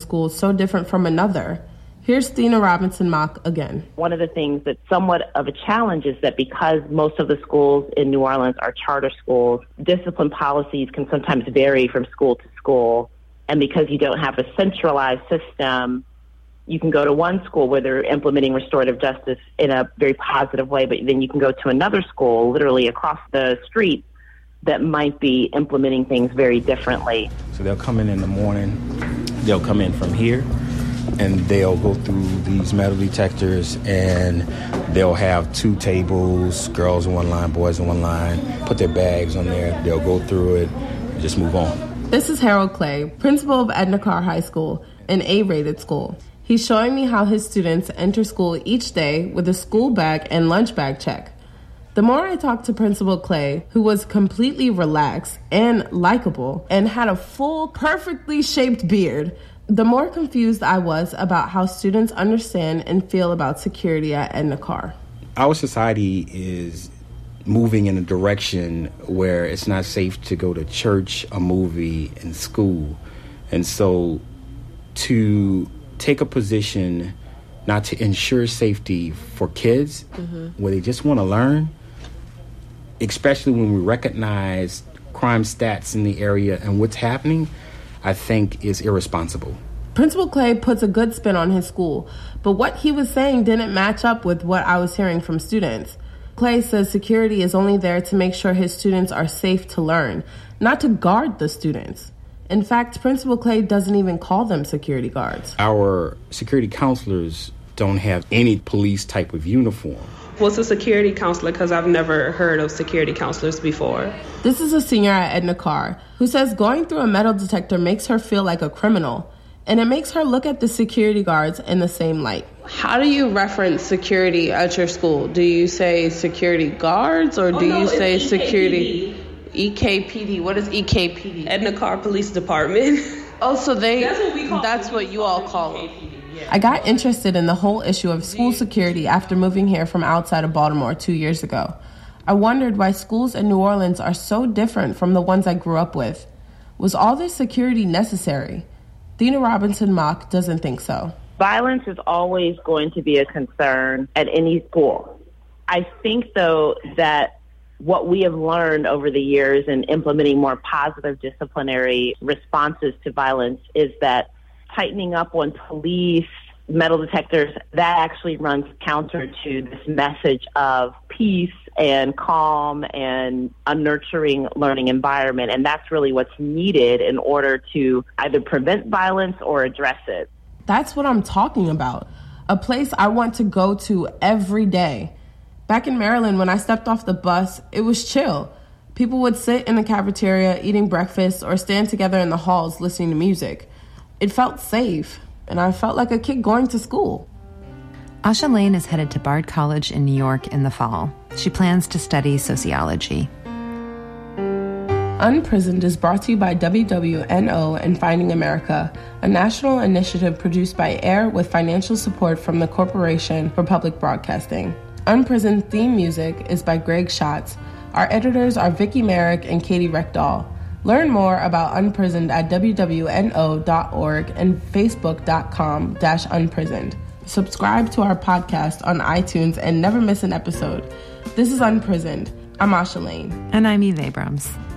school so different from another? Here's Thina Robinson Mock again. One of the things that's somewhat of a challenge is that because most of the schools in New Orleans are charter schools, discipline policies can sometimes vary from school to school. And because you don't have a centralized system, you can go to one school where they're implementing restorative justice in a very positive way, but then you can go to another school literally across the street that might be implementing things very differently. So they'll come in the morning, they'll come in from here, and they'll go through these metal detectors, and they'll have 2 tables, girls in one line, boys in one line, put their bags on there, they'll go through it, and just move on. This is Harold Clay, principal of Edna Karr High School, an A-rated school. He's showing me how his students enter school each day with a school bag and lunch bag check. The more I talked to Principal Clay, who was completely relaxed and likable and had a full, perfectly shaped beard, the more confused I was about how students understand and feel about security at Edna Karr. Our society is moving in a direction where it's not safe to go to church, a movie, and school. And so to take a position not to ensure safety for kids where they just want to learn, especially when we recognize crime stats in the area and what's happening, I think is irresponsible. Principal Clay puts a good spin on his school, but what he was saying didn't match up with what I was hearing from students. Clay says security is only there to make sure his students are safe to learn, not to guard the students. In fact, Principal Clay doesn't even call them security guards. Our security counselors don't have any police type of uniform. What's a security counselor? Because I've never heard of security counselors before. This is a senior at Edna Karr who says going through a metal detector makes her feel like a criminal, and it makes her look at the security guards in the same light. How do you reference security at your school? Do you say security guards or do you say security? EKPD. What is EKPD? Edna Karr Police Department. Oh, so that's what you all call them. I got interested in the whole issue of school security after moving here from outside of Baltimore 2 years ago. I wondered why schools in New Orleans are so different from the ones I grew up with. Was all this security necessary? Thina Robinson Mock doesn't think so. Violence is always going to be a concern at any school. I think, though, that what we have learned over the years in implementing more positive disciplinary responses to violence is that tightening up on police, metal detectors, that actually runs counter to this message of peace and calm and a nurturing learning environment. And that's really what's needed in order to either prevent violence or address it. That's what I'm talking about. A place I want to go to every day. Back in Maryland, when I stepped off the bus, it was chill. People would sit in the cafeteria eating breakfast or stand together in the halls listening to music. It felt safe, and I felt like a kid going to school. Asha Lane is headed to Bard College in New York in the fall. She plans to study sociology. Unprisoned is brought to you by WWNO and Finding America, a national initiative produced by AIR with financial support from the Corporation for Public Broadcasting. Unprisoned theme music is by Greg Schatz. Our editors are Vicky Merrick and Katie Reckdahl. Learn more about Unprisoned at wwno.org and facebook.com/unprisoned. Subscribe to our podcast on iTunes and never miss an episode. This is Unprisoned. I'm Asha Lane. And I'm Eve Abrams.